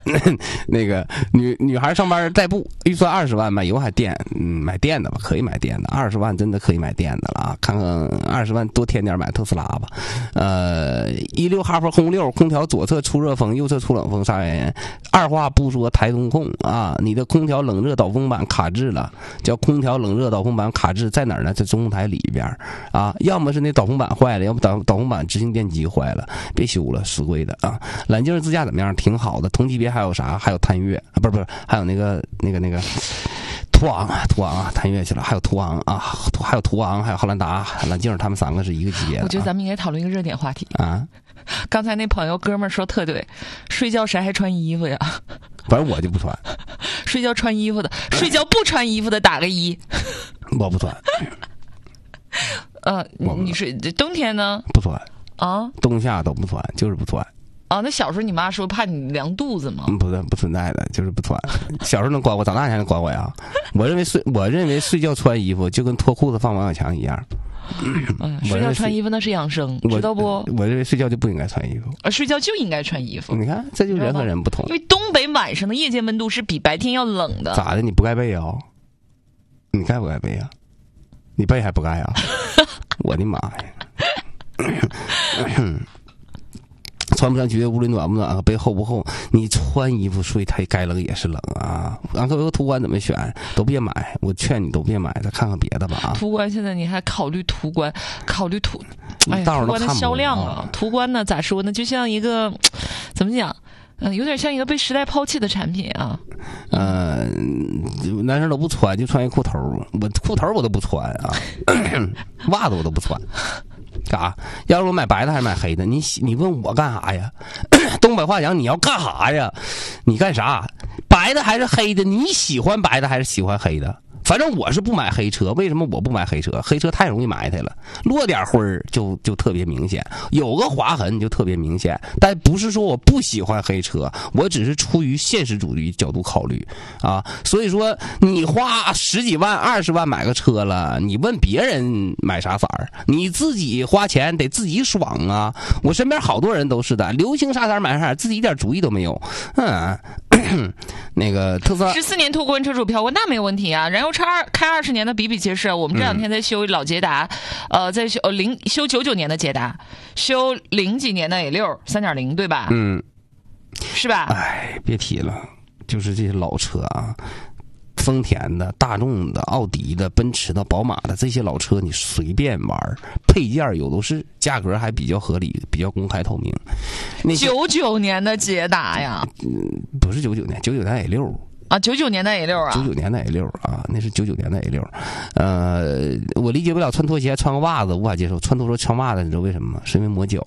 那个女孩上班代步，预算20万，买油还电，买电的吧，可以买电的，20万真的可以买电的了啊！看看20万多添点买特斯拉吧。16哈弗轰6，空调左侧出热风，右侧出冷风，3万元。二话不说，台东控啊，你的空调冷热导风板卡滞了，叫空调冷热导风板卡滞在哪儿呢？在中控台里边啊，要么是那导风板坏了，要么导风板执行电机坏了，别修了，死贵的啊！揽境自驾怎么样？挺好的，同级别还有啥？还有探岳啊，不是，还有那个途昂啊，探岳去了，还有途昂啊，还有途昂，还有浩兰达、揽境，他们3个是一个级别的。 我觉得咱们应该讨论一个热点话题啊。 刚才那朋友哥们儿说特对，睡觉谁还穿衣服呀？ 反正我就不穿。 睡觉穿衣服的，睡觉不穿衣服的打个1。 我不穿。 你睡冬天呢？ 不穿啊， 冬夏都不穿，就是不穿。 啊，那小时候你妈说怕你凉肚子吗？ 不存在的，就是不穿。小时候能管我，长大还能管我呀？我认为睡觉穿衣服就跟脱裤子放王小强一样。 睡觉穿衣服那是养生，知道不？ 我认为睡觉就不应该穿衣服。 睡觉就应该穿衣服。 你看，这就人和人不同。 因为东北晚上的夜间温度是比白天要冷的。 咋的？你不盖被啊？你盖不盖被啊？你被还不盖啊？我的妈呀！穿不上绝对无论暖不暖和被厚不厚，你穿衣服睡太该冷也是冷啊。俺各位途观怎么选？都别买，我劝你都别买，再看看别的吧。 途观现在你还考虑途观，途观的销量啊。途观呢咋说呢？就像一个怎么讲？有点像一个被时代抛弃的产品啊。 男生都不穿，就穿一裤头，我裤头我都不穿啊，袜子我都不穿。干啥？要是我买白的还是买黑的？你问我干啥呀？东北话讲，你要干啥呀？你干啥？白的还是黑的？你喜欢白的还是喜欢黑的？反正我是不买黑车，为什么我不买黑车？黑车太容易埋汰了，落点灰儿就特别明显，有个划痕就特别明显。但不是说我不喜欢黑车，我只是出于现实主义角度考虑啊。所以说，你花10几万、20万买个车了，你问别人买啥色儿，你自己花钱得自己爽啊。我身边好多人都是的，流行啥色儿买啥色儿，自己一点主意都没有。那个特斯拉 14年途观车主飘过，那没有问题啊。燃油车开20年的比比皆是。我们这2天在修老捷达，在修99年的捷达，修0几年的 A6 3.0， 对吧？是吧？ 哎，别提了，就是这些老车啊。丰田的、大众的、奥迪的、奔驰的、宝马的这些老车，你随便玩，配件有都是，价格还比较合理，比较公开透明。 99年的捷达呀？ 不是99年，99年 A6 啊，99年的 A6啊 ，99年的 A6啊，那是99年的 A6。我理解不了穿拖鞋穿个袜子无法接受，穿拖鞋穿袜子，你知道为什么吗？是因为磨脚。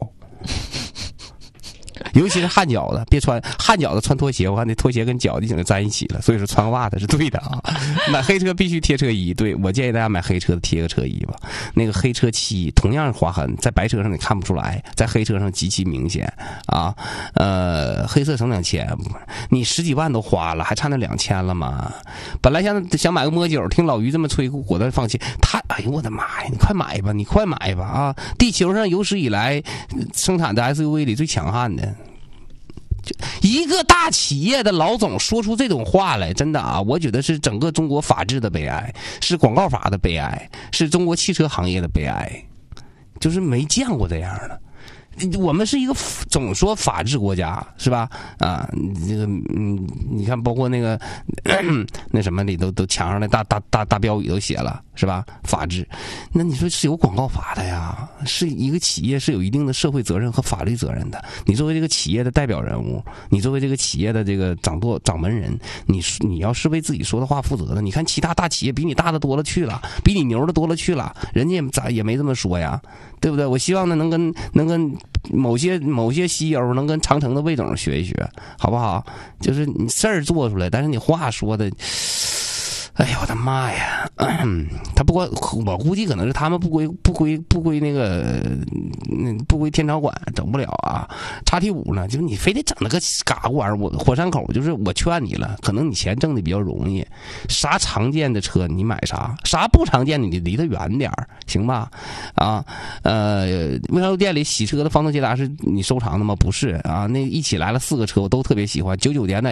尤其是汗脚的，别穿汗脚的穿拖鞋，我看那拖鞋跟脚就整个粘一起了，所以说穿个袜子是对的啊。买黑车必须贴车衣，对，我建议大家买黑车的贴个车衣吧。那个黑车漆同样划痕，在白车上你看不出来，在黑车上极其明显啊。黑色省2000，你10几万都花了，还差那2000了吗？本来想买个摸酒，听老于这么催，果断放弃。哎呦我的妈呀！你快买吧啊！地球上有史以来生产的 SUV 里最强悍的。就一个大企业的老总说出这种话来，真的啊，我觉得是整个中国法治的悲哀，是广告法的悲哀，是中国汽车行业的悲哀，就是没见过这样的。我们是一个总说法治国家是吧？啊，这个你看，包括那个那什么里都墙上的大标语都写了是吧？法治，那你说是有广告法的呀？是一个企业是有一定的社会责任和法律责任的。你作为这个企业的代表人物，你作为这个企业的这个掌门人，你要是为自己说的话负责的。你看其他大企业比你大的多了去了，比你牛的多了去了，人家也没这么说呀，对不对？我希望呢能跟某些 CEO 能跟长城的魏总学一学，好不好？就是你事儿做出来，但是你话说的，哎呀我的妈呀！他不过我估计可能是他们不归那个不归天朝管，整不了啊。XT5呢，就是你非得整那个嘎咕玩意儿，我火山口就是我劝你了，可能你钱挣的比较容易，啥常见的车你买啥不常见的你离它远点儿，行吧？啊，微商店里洗车的方特捷达是你收藏的吗？不是啊，那一起来了4个车，我都特别喜欢。99年的